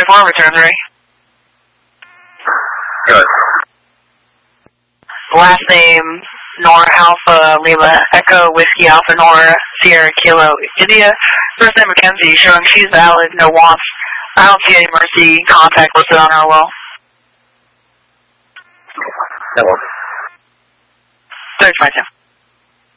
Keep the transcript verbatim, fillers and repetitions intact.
four, return three. Good. Last name, Nora Alpha Lima Echo Whiskey Alpha Nora Sierra Kilo India. First name Mackenzie, showing she's valid, no wants. I don't see any Mercy contact listed on her well. No. thirty-five.